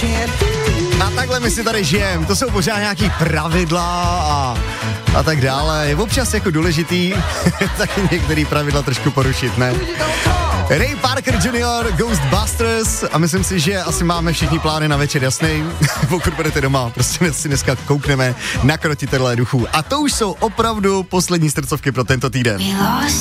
A takhle my si tady žijeme, to jsou pořád nějaký pravidla a tak dále. Je občas jako důležitý taky některý pravidla trošku porušit, ne? Ray Parker Jr., Ghostbusters a myslím si, že asi máme všichni plány na večer jasný. Pokud budete doma, prostě si dneska koukneme na Krotitelé duchů. A to už jsou opravdu poslední srdcovky pro tento týden.